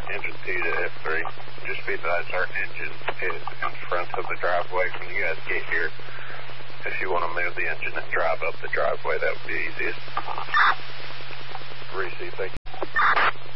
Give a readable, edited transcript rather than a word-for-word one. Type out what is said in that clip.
engine 2 to F3. Just be advised our engine is in front of the driveway when you guys get here. If you want to move the engine and drive up the driveway, that would be easiest. Receive, thank you.